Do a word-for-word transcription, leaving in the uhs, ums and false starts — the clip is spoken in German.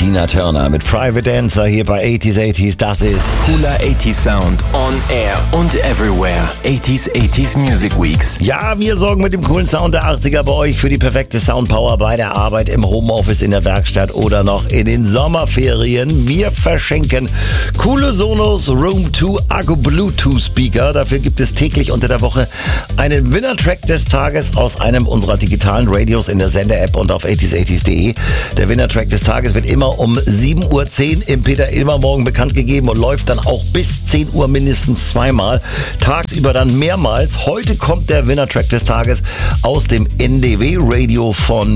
Tina Turner mit Private Dancer hier bei achtziger achtziger. Das ist cooler achtziger Sound on air und everywhere. achtziger achtziger Music Weeks. Ja, wir sorgen mit dem coolen Sound der achtziger bei euch für die perfekte Soundpower bei der Arbeit, im Homeoffice, in der Werkstatt oder noch in den Sommerferien. Wir verschenken coole Sonos Room zwei Akku Bluetooth Speaker. Dafür gibt es täglich unter der Woche einen Winner-Track des Tages aus einem unserer digitalen Radios in der Sender-App und auf achtziger achtziger punkt de. Der Winner-Track des Tages wird immer um sieben Uhr zehn im Peter Illmer Morgen bekannt gegeben und läuft dann auch bis zehn Uhr mindestens zweimal. Tagsüber dann mehrmals. Heute kommt der Winner-Track des Tages aus dem N D W-Radio von